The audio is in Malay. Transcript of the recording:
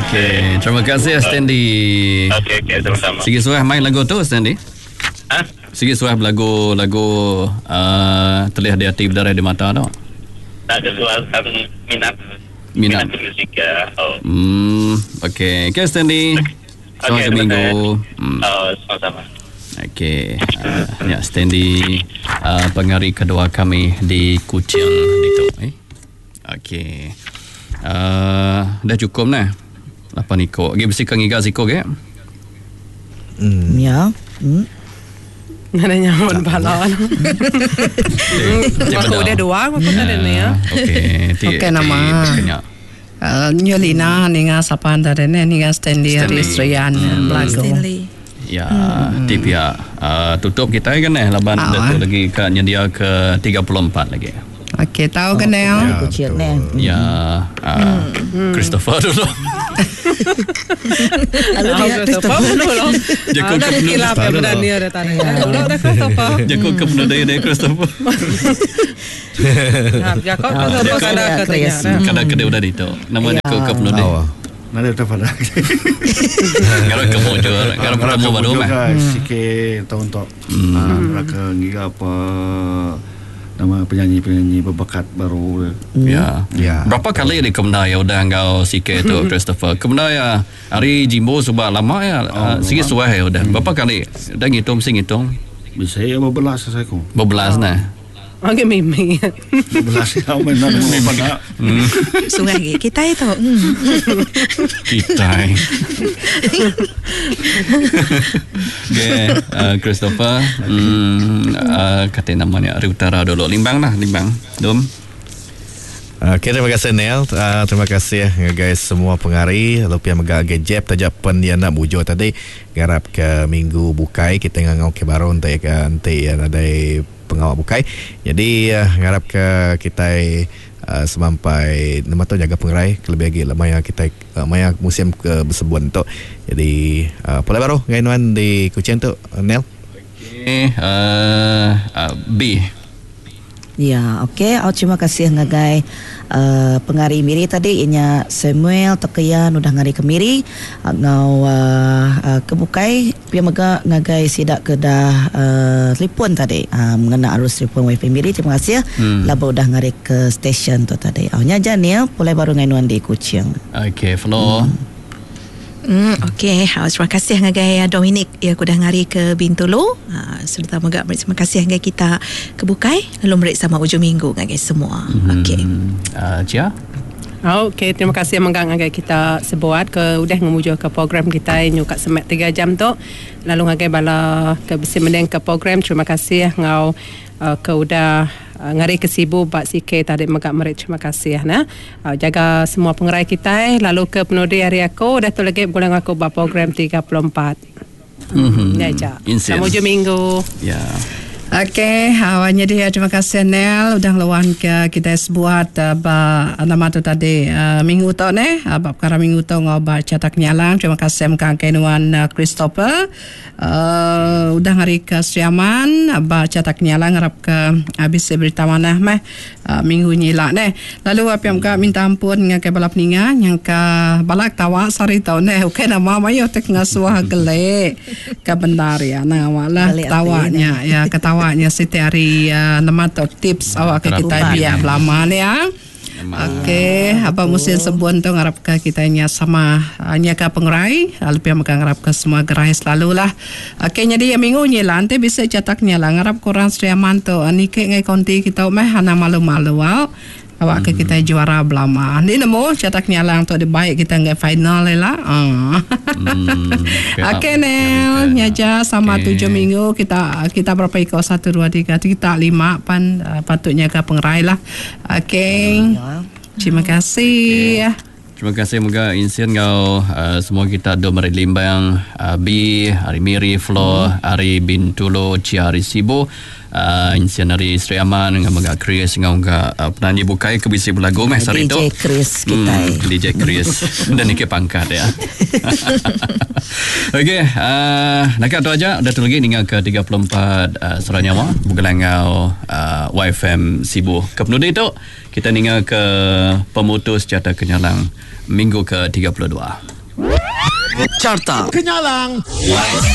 Okey, terima kasih Stanley. Okey, sama-sama. Sikit suah main lagu tu Stanley. Sikit suah lagu terlihat di hati berdarah di mata tu. Tak ada suara minat musik. Okey, Stanley. Selamat minggu. Sama-sama. Okey, ya Stanley pengarih kedua kami di Kuching itu. Okey. Dah cukup nah. Apa ni kok? Gi bersihkan gigas iko ke? Ya. Ada nyaman balon. Aku udah dua, aku tak ada ni ya. Okey, nama. Nyolina ninga sapan dari ninga Stanley Ristrian Blago. Ya, tip ya. Tutup kita kan laban tu lagi ke nyedia ke 34 lagi. Okey, tahu kan ya? Ya, Christopher dulu. Christopher dulu. Jakut ke penuh Jakut ke penuh dari Christopher. Jakut Christopher kada udah itu. Namanya ke penuh dari. Nada tepat dah. Kalau kamu baru mah. Sikit tahun tu. Mereka ngira apa nama penyanyi berbakat baru. Ya. Berapa kali di Kemenaya udah engkau sikit tu Christopher? Kemenaya hari Jimbo sebab lama ya. Sikit suah ya udah. Berapa kali? Udah ngitung. Bisa ya berbelas saya ku. Berbelas nah. Okey mimi. Berbelas ya mana mana. Sungai kita itu. Kita. Christopher kata namanya Ari Utara dulu. Limbang. Dom. Okay, terima kasih Neil. Terima kasih guys semua pengari. Lupa megak jeb tajak pen dia nak bujur tadi. Garap ke minggu bukai kita ngau ke baru untuk nanti ada pengawal bukai. Jadi ngarap ke kita sampai nama tu jaga pengerai lebih lagi maya kita maya musim ke bersebut tu. Jadi pola baru gainuan di Kuching tu Neil. B. Ya, okey. Terima kasih ngagai pengari Miri tadi inya Samuel Tekian udah ngari ke Miri ngau kebukai pia mega ngagai sidak kedah telefon tadi mengenai arus telefon wifi Miri. Terima kasih laba udah ngari ke stesen tu tadi. Nya Janil mulai baru ngainuan di Kuching. Okey, Flo. Okey, terima kasih ngagai Dominic ya aku dah ngari ke Bintulu. Serta moga terima kasih ngagai kita kebukai lalu merik sama ujung minggu ngagai semua. Okey. Cia. Okey, terima kasih menggang ngagai kita sebuat ke udah memuju ke program kita nyuka semat 3 jam tu. Lalu ngagai bala ke besi mendeng ke program. Terima kasih ngau ke udah ngari ke Sibu Pak Sike tadi megak merik. Terima kasih nah. Jaga semua pengerai kita lalu ke penudi hari aku dah tu lagi boleh aku buat program 34. Ya ja. Selamat ujung minggu. Ya. Okey, awalnya dia terima kasih Nel udah lawan ke kita buat nama tu tadi minggu tu ne bab kara minggu tu ngobat cetak nyalang. Terima kasih mkang kenuan Christopher udah hari ke Siaman ba cetak nyalang harap ke habis berita mana meh minggu nyila ne. Lalu apa yang minta ampun dengan ke balap ninga yang ke balak tawa sari tau ne. Okey nama mayo tek ngasuah gele ke benar ya nama lah tawanya ya ketawa awaknya setiap hari nama tu tips awak ke kita biar belaman ya. Okey, apa musim sebun tu ngarap ke kita nya sama nya ke pengerai, lebih makan ngarap ke semua gerai selalulah. Okey, jadi yang minggu ni lah nanti bisa cetaknya lah ngarap korang seriaman tu. Ni ke ngai konti kita meh hana malu-malu wow. Awak ke kita juara belama. Ni nemu cetaknya lah untuk baik kita ngai final lah. Okey Nel, nyaja sama 7 minggu kita berapa ikut 1 2 3 kita 5 pan patutnya ke pengerai lah. Okey. Terima kasih. Terima kasih moga insian kau semua kita do mari limbang B hari Miri Flo hari Bintulu Cia hari Sibu insian hari Sri Aman dengan moga Chris dengan moga penyanyi bukai ke bisi belagu meh sari tu DJ Chris kita DJ Chris dan iki pangkat ya. Okey nak tu aja dah tu lagi hingga ke 34 Seranyawa bugelangau YFM Sibu ke penudi tu kita hingga ke pemutus jata kenyalang minggu ke 32. Carta Kenyalang.